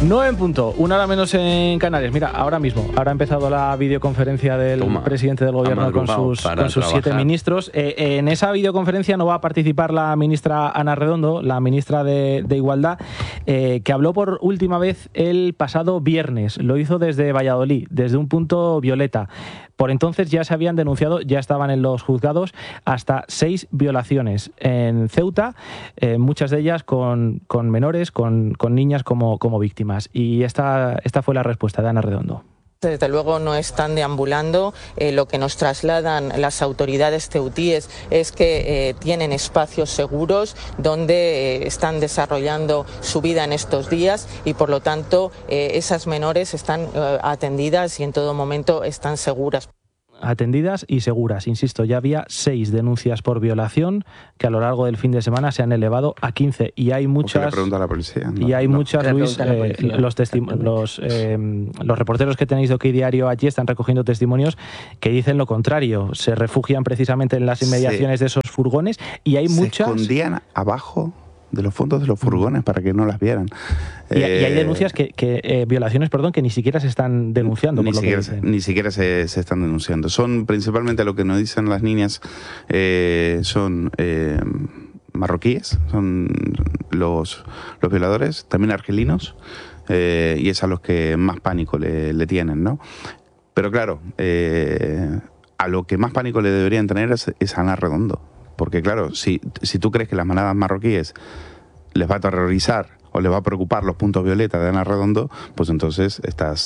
9 en punto, 1 hora menos en Canarias. Mira, ahora mismo, ahora ha empezado la videoconferencia del presidente del gobierno con sus 7 ministros. En esa videoconferencia no va a participar la ministra Ana Redondo, la ministra de Igualdad, que habló por última vez el pasado viernes. Lo hizo desde Valladolid, desde un punto violeta. Por entonces ya se habían denunciado, ya estaban en los juzgados, hasta 6 violaciones en Ceuta, muchas de ellas con menores, con niñas como víctimas. Y esta fue la respuesta de Ana Redondo. Desde luego no están deambulando. Lo que nos trasladan las autoridades ceutíes es que tienen espacios seguros donde están desarrollando su vida en estos días y por lo tanto esas menores están atendidas y en todo momento están seguras. Atendidas y seguras, insisto, ya había 6 denuncias por violación que a lo largo del fin de semana se han elevado a 15 y hay muchas. Le pregunta a la policía. Y hay muchas, Luis, los reporteros que tenéis de OK Diario allí están recogiendo testimonios que dicen lo contrario. Se refugian precisamente en las inmediaciones de esos furgones y hay muchas. Se escondían abajo de los fondos de los furgones para que no las vieran. Y hay denuncias violaciones, que ni siquiera se están denunciando. Ni siquiera se están denunciando. Son principalmente, lo que nos dicen las niñas, son marroquíes, son los violadores, también argelinos, y es a los que más pánico le tienen, ¿no? Pero claro, a lo que más pánico le deberían tener es a Ana Redondo. Porque claro, si tú crees que las manadas marroquíes les va a aterrorizar o les va a preocupar los puntos violetas de Ana Redondo, pues entonces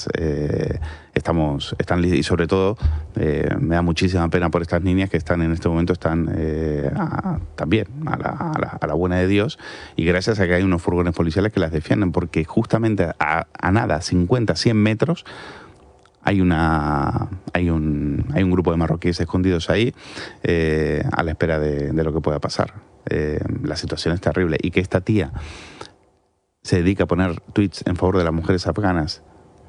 y sobre todo me da muchísima pena por estas niñas que están en este momento también a la buena de Dios, y gracias a que hay unos furgones policiales que las defienden, porque justamente a nada, 50, 100 metros, hay un grupo de marroquíes escondidos ahí a la espera de lo que pueda pasar. La situación es terrible, y que esta tía se dedica a poner tweets en favor de las mujeres afganas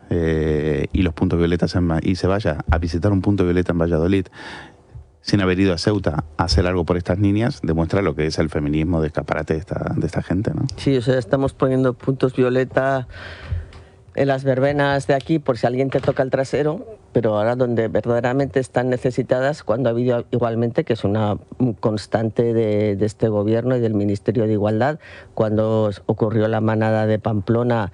y los puntos violetas y se vaya a visitar un punto violeta en Valladolid sin haber ido a Ceuta a hacer algo por estas niñas, demuestra lo que es el feminismo de escaparate de esta gente, ¿no? Sí, o sea, estamos poniendo puntos violeta en las verbenas de aquí por si alguien te toca el trasero, pero ahora donde verdaderamente están necesitadas, cuando ha habido igualmente, que es una constante de este gobierno y del Ministerio de Igualdad, cuando ocurrió la manada de Pamplona,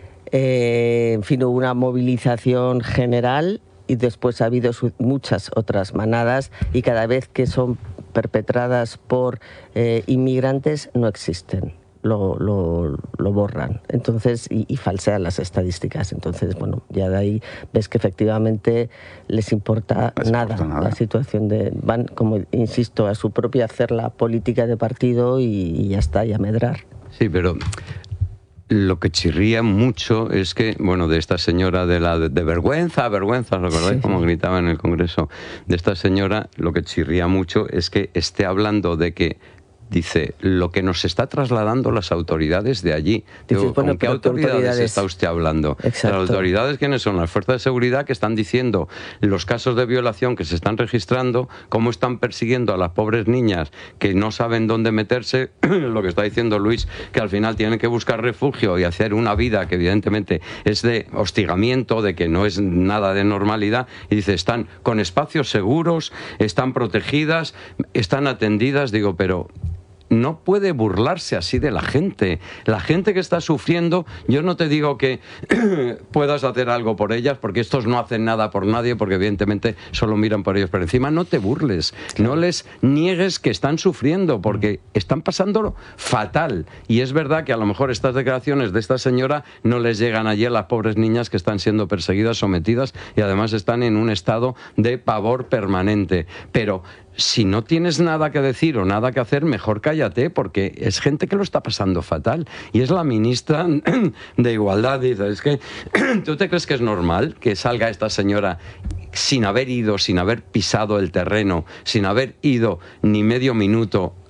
en fin, hubo una movilización general y después ha habido muchas otras manadas y cada vez que son perpetradas por inmigrantes no existen. Lo borran, entonces, y falsean las estadísticas. Entonces, bueno, ya de ahí ves que efectivamente les importa nada la situación van, como insisto, a su propia hacer la política de partido y ya está, y a medrar. Sí, pero lo que chirría mucho es que, bueno, de esta señora de vergüenza, ¿os recordáis cómo gritaba en el Congreso? De esta señora, lo que chirría mucho es que esté hablando de que dice, lo que nos está trasladando las autoridades de allí. Digo, ¿con qué autoridades está usted hablando? Exacto. Las autoridades, ¿quiénes son? Las fuerzas de seguridad, que están diciendo los casos de violación que se están registrando, cómo están persiguiendo a las pobres niñas que no saben dónde meterse, lo que está diciendo Luis, que al final tienen que buscar refugio y hacer una vida que evidentemente es de hostigamiento, de que no es nada de normalidad, y dice, están con espacios seguros, están protegidas, están atendidas. Digo, pero no puede burlarse así de la gente. La gente que está sufriendo, yo no te digo que puedas hacer algo por ellas, porque estos no hacen nada por nadie, porque evidentemente solo miran por ellos. Pero encima no te burles, no les niegues que están sufriendo, porque están pasándolo fatal. Y es verdad que a lo mejor estas declaraciones de esta señora no les llegan allí a las pobres niñas que están siendo perseguidas, sometidas, y además están en un estado de pavor permanente. Pero si no tienes nada que decir o nada que hacer, mejor cállate, porque es gente que lo está pasando fatal. Y es la ministra de Igualdad, dice, es que ¿tú te crees que es normal que salga esta señora sin haber ido, sin haber pisado el terreno, sin haber ido ni medio minuto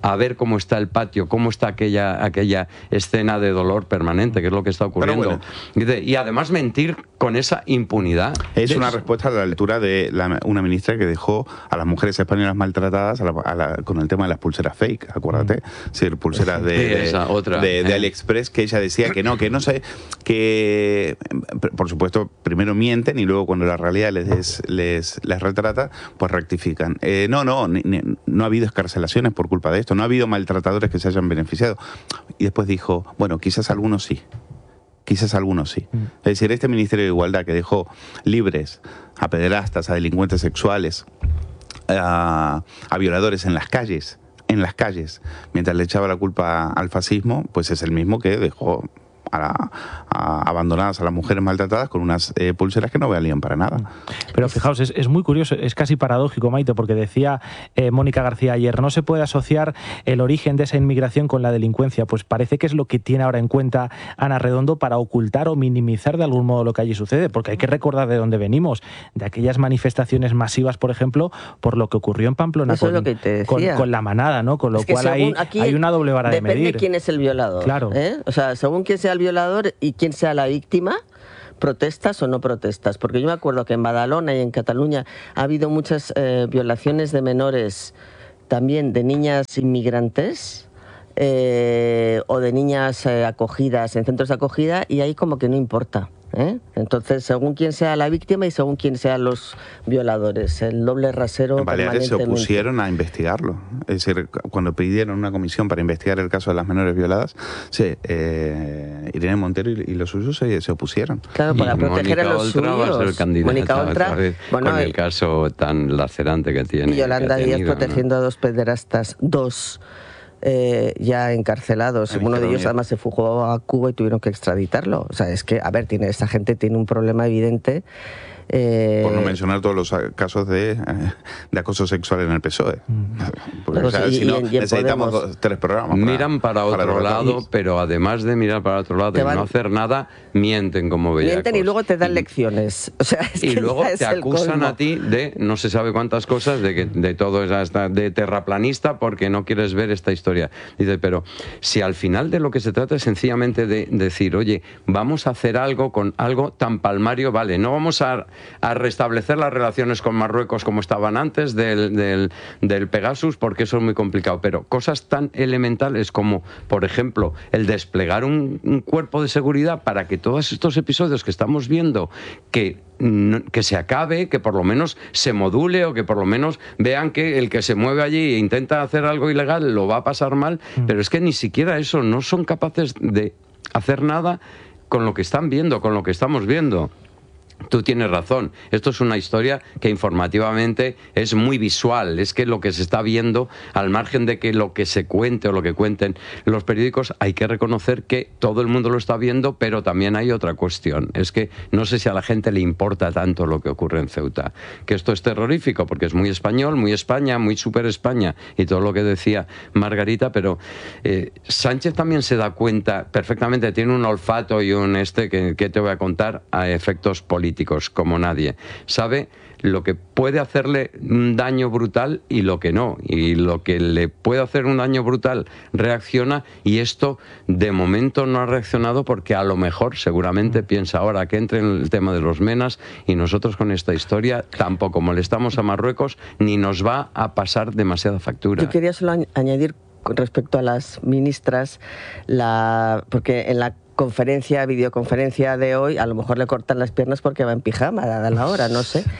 a ver cómo está el patio, cómo está aquella escena de dolor permanente, que es lo que está ocurriendo. Bueno, y además mentir con esa impunidad. Es una respuesta a la altura de una ministra que dejó a las mujeres españolas maltratadas con el tema de las pulseras fake, acuérdate. Sí, pulseras de AliExpress, que ella decía que no sé, que por supuesto primero mienten y luego cuando la realidad les retrata, pues rectifican. No ha habido escarcelaciones por culpa de esto, no ha habido maltratadores que se hayan beneficiado. Y después dijo, bueno, quizás algunos sí. Quizás algunos sí. Es decir, este Ministerio de Igualdad que dejó libres a pederastas, a delincuentes sexuales, a violadores en las calles, mientras le echaba la culpa al fascismo, pues es el mismo que dejó abandonadas a las mujeres maltratadas con unas pulseras que no valían para nada. Pero fijaos, es muy curioso, es casi paradójico, Maite, porque decía Mónica García ayer, no se puede asociar el origen de esa inmigración con la delincuencia. Pues parece que es lo que tiene ahora en cuenta Ana Redondo para ocultar o minimizar de algún modo lo que allí sucede, porque hay que recordar de dónde venimos, de aquellas manifestaciones masivas, por ejemplo, por lo que ocurrió en Pamplona con la manada, ¿no? Con lo cual hay una doble vara de medir. Depende quién es el violador. Claro. O sea, según quién sea el violador y quién sea la víctima, ¿protestas o no protestas? Porque yo me acuerdo que en Badalona y en Cataluña ha habido muchas violaciones de menores, también de niñas inmigrantes o de niñas acogidas en centros de acogida, y ahí como que no importa. Entonces, según quién sea la víctima y según quién sean los violadores, el doble rasero. En Baleares se opusieron a investigarlo. Es decir, cuando pidieron una comisión para investigar el caso de las menores violadas, Irene Montero y los suyos se opusieron. Claro, para proteger a los suyos. Va a ser candidata otra vez, con el caso tan lacerante que tiene. Y Yolanda Díaz protegiendo a dos pederastas, ya encarcelados. Uno de ellos además se fugó a Cuba y tuvieron que extraditarlo. O sea, es que, a ver, esa gente tiene un problema evidente. Por no mencionar todos los casos de acoso sexual en el PSOE. Porque, si no, necesitamos 3 programas. Miran para otro lado, pero además de mirar para otro lado y no hacer nada, mienten como bellacos. Mienten y luego te dan lecciones. O sea, y luego te acusan a ti de no se sabe cuántas cosas, de todo de terraplanista, porque no quieres ver esta historia. Dice, pero si al final de lo que se trata es sencillamente de decir, oye, vamos a hacer algo con algo tan palmario, vale, no vamos a restablecer las relaciones con Marruecos como estaban antes del Pegasus, porque eso es muy complicado, pero cosas tan elementales como, por ejemplo, el desplegar un cuerpo de seguridad para que todos estos episodios que estamos viendo, que se acabe, que por lo menos se module, o que por lo menos vean que el que se mueve allí e intenta hacer algo ilegal lo va a pasar mal, pero es que ni siquiera eso, no son capaces de hacer nada con lo que están viendo, con lo que estamos viendo. Tú tienes razón, esto es una historia que informativamente es muy visual, es que lo que se está viendo, al margen de que lo que se cuente o lo que cuenten los periódicos, hay que reconocer que todo el mundo lo está viendo, pero también hay otra cuestión, es que no sé si a la gente le importa tanto lo que ocurre en Ceuta, que esto es terrorífico porque es muy español, muy España, muy super España y todo lo que decía Margarita, pero Sánchez también se da cuenta perfectamente, tiene un olfato y que te voy a contar a efectos políticos como nadie. Sabe lo que puede hacerle un daño brutal y lo que no. Y lo que le puede hacer un daño brutal reacciona, y esto de momento no ha reaccionado porque a lo mejor seguramente piensa ahora que entre en el tema de los menas, y nosotros con esta historia tampoco molestamos a Marruecos ni nos va a pasar demasiada factura. Yo quería solo añadir con respecto a las ministras, porque en la videoconferencia de hoy, a lo mejor le cortan las piernas porque va en pijama, dada la hora, no sé.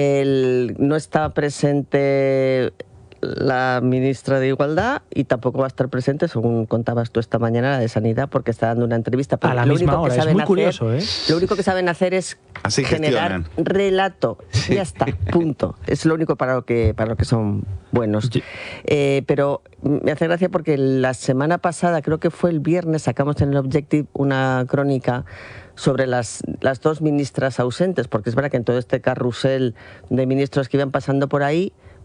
No está presente la ministra de Igualdad y tampoco va a estar presente, según contabas tú esta mañana, la de Sanidad, porque está dando una entrevista. Pero a la misma hora, es muy curioso, ¿eh? Lo único que saben hacer es generar relato. Sí. Ya está, punto. Es lo único para lo que son buenos. Sí. Pero me hace gracia porque la semana pasada, creo que fue el viernes, sacamos en el Objective una crónica sobre las 2 ministras ausentes, porque es verdad que en todo este carrusel de ministros que iban pasando por ahí,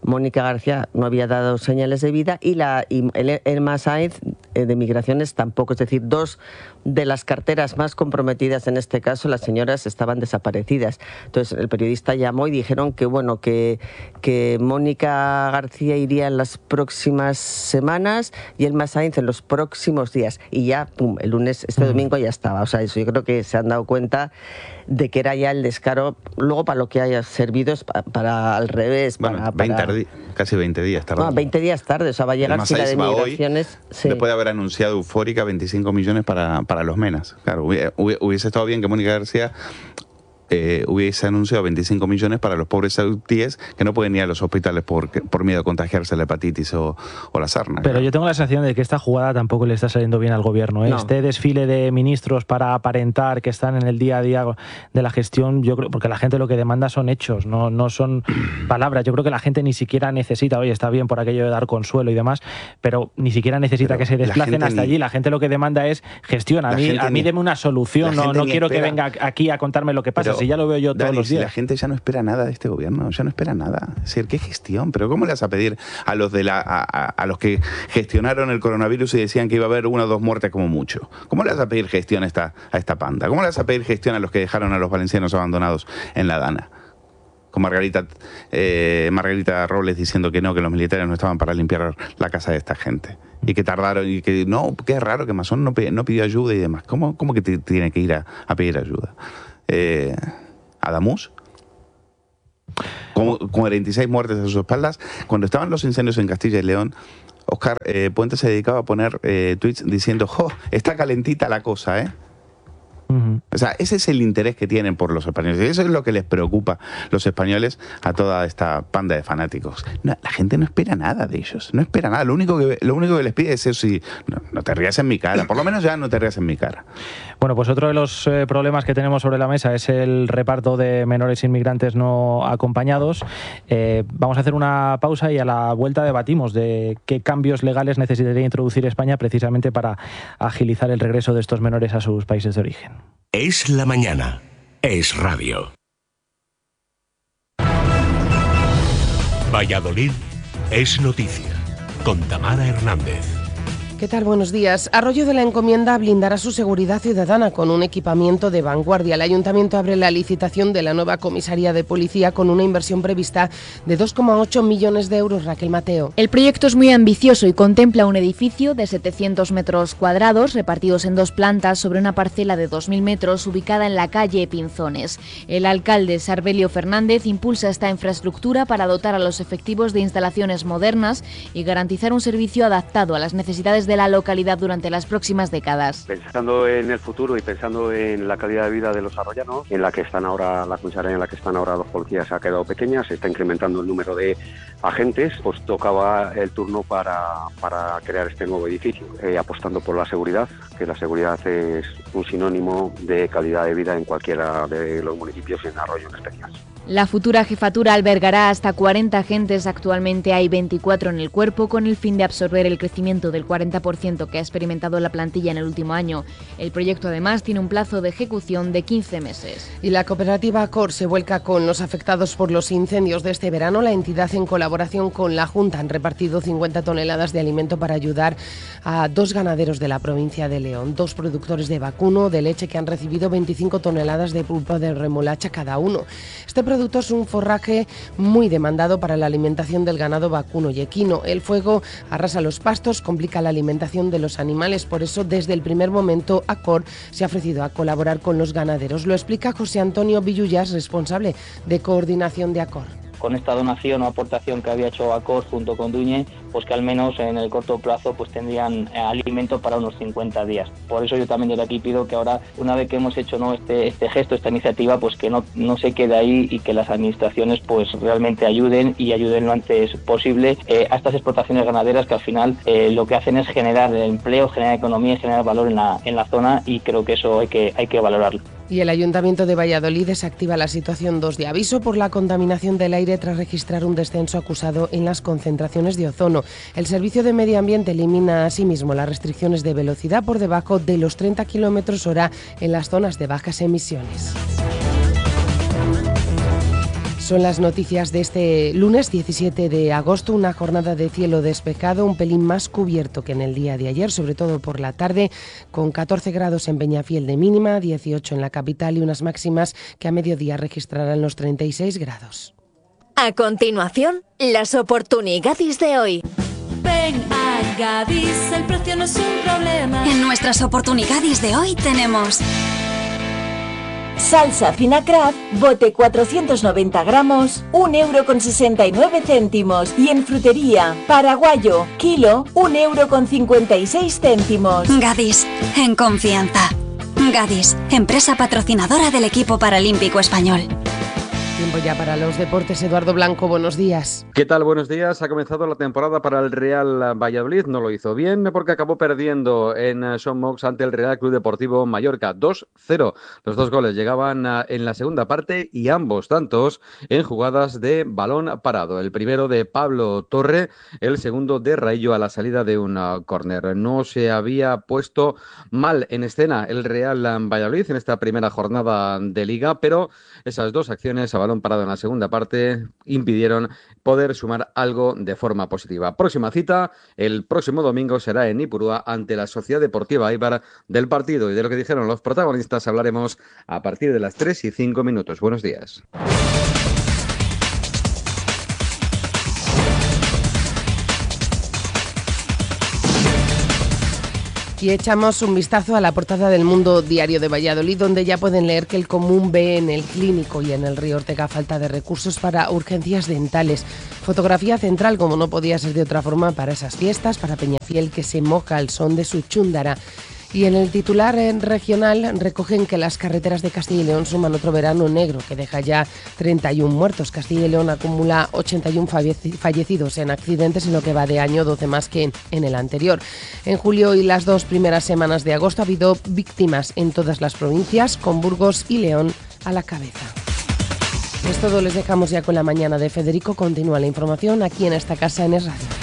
Mónica García no había dado señales de vida y Elma Sainz de Migraciones tampoco. Es decir, dos de las carteras más comprometidas en este caso, las señoras estaban desaparecidas. Entonces el periodista llamó y dijeron que bueno, que Mónica García iría en las próximas semanas y Elma Sainz en los próximos días. Y ya, pum, el lunes, domingo ya estaba. O sea, eso yo creo que se han dado cuenta de que era ya el descaro. Luego, para lo que haya servido es para al revés. Bueno, casi 20 días tarde. 20 días tarde, o sea, va a llegar si la de Migraciones. Sí. Después de haber anunciado eufórica 25 millones para los menas. Claro, hubiese estado bien que Mónica García hubiese anunciado 25 millones para los pobres sautíes que no pueden ir a los hospitales por miedo a contagiarse la hepatitis o la sarna. Pero yo tengo la sensación de que esta jugada tampoco le está saliendo bien al gobierno. No. Este desfile de ministros para aparentar que están en el día a día de la gestión, yo creo, porque la gente lo que demanda son hechos, no son palabras. Yo creo que la gente ni siquiera necesita, oye, está bien por aquello de dar consuelo y demás, pero ni siquiera necesita que se desplacen hasta allí. La gente lo que demanda es gestión. A mí deme una solución, no quiero que venga aquí a contarme lo que pasa. Si ya lo veo yo todos los días. La gente ya no espera nada de este gobierno, ya no espera nada. Es decir, ¿qué gestión? ¿Pero cómo le vas a pedir a los a los que gestionaron el coronavirus y decían que iba a haber 1 o 2 muertes como mucho? ¿Cómo le vas a pedir gestión a esta panda? ¿Cómo le vas a pedir gestión a los que dejaron a los valencianos abandonados en la Dana? Con Margarita Robles diciendo que los militares no estaban para limpiar la casa de esta gente. Y que tardaron, y que no, qué raro que Masón no pidió ayuda y demás. ¿Cómo que tiene que ir a pedir ayuda? Adamús, con 46 muertes a sus espaldas. Cuando estaban los incendios en Castilla y León, Óscar Puente se dedicaba a poner tweets diciendo, está calentita la cosa, ¿eh? O sea, ese es el interés que tienen por los españoles. Y eso es lo que les preocupa los españoles a toda esta panda de fanáticos. No, la gente no espera nada de ellos. No espera nada. Lo único que les pide es eso. No te rías en mi cara. Por lo menos ya no te rías en mi cara. Bueno, pues otro de los problemas que tenemos sobre la mesa es el reparto de menores inmigrantes no acompañados. Vamos a hacer una pausa y a la vuelta debatimos de qué cambios legales necesitaría introducir España precisamente para agilizar el regreso de estos menores a sus países de origen. Es la mañana. Es radio. Valladolid es noticia. Con Tamara Hernández. ¿Qué tal? Buenos días. Arroyo de la Encomienda blindará su seguridad ciudadana con un equipamiento de vanguardia. El Ayuntamiento abre la licitación de la nueva comisaría de policía con una inversión prevista de 2,8 millones de euros. Raquel Mateo. El proyecto es muy ambicioso y contempla un edificio de 700 metros cuadrados repartidos en 2 plantas sobre una parcela de 2.000 metros ubicada en la calle Pinzones. El alcalde Sarbelio Fernández impulsa esta infraestructura para dotar a los efectivos de instalaciones modernas y garantizar un servicio adaptado a las necesidades de la localidad durante las próximas décadas. Pensando en el futuro y pensando en la calidad de vida de los arroyanos, en la que están ahora, la comisaría en la que están ahora los policías ha quedado pequeña, se está incrementando el número de agentes, pues tocaba el turno para crear este nuevo edificio, apostando por la seguridad, que la seguridad es un sinónimo de calidad de vida en cualquiera de los municipios y en Arroyo en especial. La futura jefatura albergará hasta 40 agentes, actualmente hay 24 en el cuerpo, con el fin de absorber el crecimiento del 40% que ha experimentado la plantilla en el último año. El proyecto además tiene un plazo de ejecución de 15 meses. Y la cooperativa Acor se vuelca con los afectados por los incendios de este verano. La entidad, en colaboración con la Junta, han repartido 50 toneladas de alimento para ayudar a 2 ganaderos de la provincia de León, 2 productores de vacuno de leche que han recibido 25 toneladas de pulpa de remolacha cada uno. Este producto es un forraje muy demandado para la alimentación del ganado vacuno y equino. El fuego arrasa los pastos, complica la alimentación de los animales. Por eso, desde el primer momento, Acor se ha ofrecido a colaborar con los ganaderos. Lo explica José Antonio Villullas, responsable de coordinación de Acor. Con esta donación o aportación que había hecho Acor junto con Duñe, pues que al menos en el corto plazo pues tendrían alimento para unos 50 días. Por eso yo también desde aquí pido que ahora, una vez que hemos hecho este gesto, esta iniciativa, pues que no se quede ahí y que las administraciones pues realmente ayuden lo antes posible a estas explotaciones ganaderas que al final lo que hacen es generar empleo, generar economía y generar valor en la zona, y creo que eso hay que valorarlo. Y el Ayuntamiento de Valladolid desactiva la situación 2 de aviso por la contaminación del aire tras registrar un descenso acusado en las concentraciones de ozono. El Servicio de Medio Ambiente elimina asimismo las restricciones de velocidad por debajo de los 30 km/h en las zonas de bajas emisiones. Son las noticias de este lunes 17 de agosto, una jornada de cielo despejado, un pelín más cubierto que en el día de ayer, sobre todo por la tarde, con 14 grados en Peñafiel de mínima, 18 en la capital y unas máximas que a mediodía registrarán los 36 grados. A continuación, las oportunidades de hoy. Ven a Gadis, el precio no es un problema. En nuestras oportunidades de hoy tenemos salsa fina Kraft, bote 490 gramos, 1,69 €. Y en frutería, paraguayo, kilo, 1,56 €. Gadis, en confianza. Gadis, empresa patrocinadora del equipo paralímpico español. Tiempo ya para los deportes. Eduardo Blanco, buenos días. ¿Qué tal? Buenos días. Ha comenzado la temporada para el Real Valladolid. No lo hizo bien porque acabó perdiendo en Son Mox ante el Real Club Deportivo Mallorca 2-0. Los dos goles llegaban en la segunda parte y ambos tantos en jugadas de balón parado. El primero de Pablo Torre, el segundo de Raillo a la salida de un córner. No se había puesto mal en escena el Real Valladolid en esta primera jornada de Liga, pero esas dos acciones a balón parado en la segunda parte impidieron poder sumar algo de forma positiva. Próxima cita, el próximo domingo será en Ipurúa ante la Sociedad Deportiva Eibar. Del partido y de lo que dijeron los protagonistas hablaremos a partir de las 3:05. Buenos días. Y echamos un vistazo a la portada del Mundo Diario de Valladolid, donde ya pueden leer que el Común ve en el Clínico y en el Río Ortega falta de recursos para urgencias dentales. Fotografía central, como no podía ser de otra forma, para esas fiestas, para Peñafiel, que se moja al son de su chúndara. Y en el titular regional recogen que las carreteras de Castilla y León suman otro verano negro que deja ya 31 muertos. Castilla y León acumula 81 fallecidos en accidentes en lo que va de año, 12 más que en el anterior. En julio y las 2 primeras semanas de agosto ha habido víctimas en todas las provincias, con Burgos y León a la cabeza. Es todo, les dejamos ya con la mañana de Federico. Continúa la información aquí en esta casa en Es Radio.